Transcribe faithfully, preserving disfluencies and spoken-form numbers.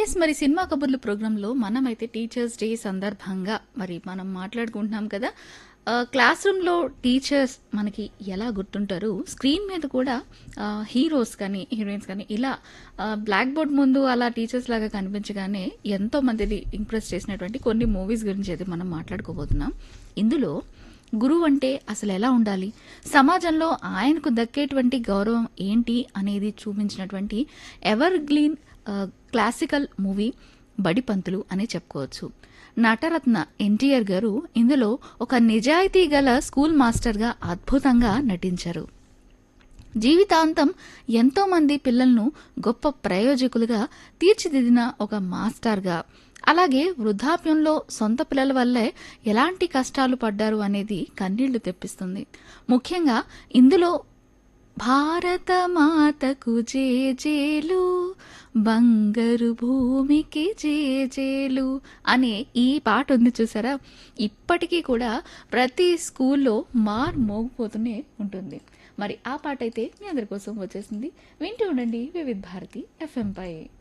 Yes మరి cinema కబుర్లు ప్రోగ్రాంలో మనమైతే టీచర్స్ డే సందర్భంగా మరి మనం మాట్లాడుకుంటున్నాం కదా. ఆ, క్లాస్ రూమ్లో టీచర్స్ మనకి ఎలా గుర్తుంటారు, స్క్రీన్ మీద కూడా ఆ, హీరోస్ కానీ హీరోయిన్స్ కానీ ఇలా ఆ, బ్లాక్ బోర్డ్ ముందు అలా టీచర్స్ లాగా కనిపించగానే ఎంతో మందిని ఇంప్రెస్ చేసినటువంటి కొన్ని మూవీస్ గురించి అయితే మనం మాట్లాడుకోబోతున్నాం. ఇందులో గురువు అంటే అసలు ఎలా ఉండాలి, సమాజంలో ఆయనకు దక్కేటువంటి గౌరవం ఏంటి అనేది చూపించినటువంటి ఎవర్ గ్లీన్ క్లాసికల్ మూవీ బడిపంతులు అని చెప్పుకోవచ్చు. నటరత్న ఎన్టీఆర్ గారు ఇందులో ఒక నిజాయితీ గల స్కూల్ మాస్టర్గా అద్భుతంగా నటించారు. జీవితాంతం ఎంతో మంది పిల్లలను గొప్ప ప్రయోజకులుగా తీర్చిదిద్దిన ఒక మాస్టర్గా, అలాగే వృద్ధాప్యంలో సొంత పిల్లల వల్లే ఎలాంటి కష్టాలు పడ్డారు అనేది కన్నీళ్లు తెప్పిస్తుంది. ముఖ్యంగా ఇందులో భారత మాతకు జేజేలు, బంగారు భూమికి జేజేలు అనే ఈ పాట ఉంది చూసారా, ఇప్పటికీ కూడా ప్రతి స్కూల్లో మార్ మోగిపోతూనే ఉంటుంది. మరి ఆ పాట అయితే మీ అందరి కోసం వచ్చేసింది. వింటూ ఉండండి వివిధ భారతి ఎఫ్ఎం పై.